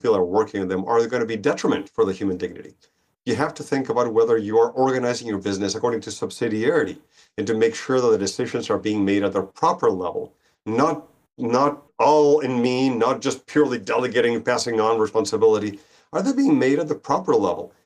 people are working on them are going to be detriment for the human dignity. You have to think about whether you are organizing your business according to subsidiarity and to make sure that the decisions are being made at the proper level, not all in me, not just purely delegating and passing on responsibility. Are they being made at the proper level?